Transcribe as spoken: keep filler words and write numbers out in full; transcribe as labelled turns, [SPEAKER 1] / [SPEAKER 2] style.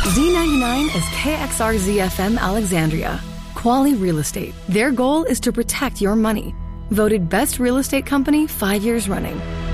[SPEAKER 1] Z ninety-nine is K X R Z F M Alexandria. Quality Real Estate. Their goal is to protect your money. Voted Best Real Estate Company five years running.